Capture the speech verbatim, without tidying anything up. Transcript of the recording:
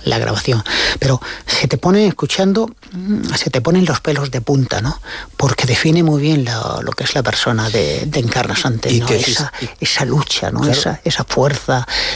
la grabación. Pero se te pone, escuchando, se te ponen los pelos de punta, ¿no? Porque define muy bien lo, lo que es la persona de, de Encarna Santé, ¿no? Esa, esa lucha, ¿no? Claro. Esa, esa fuerza,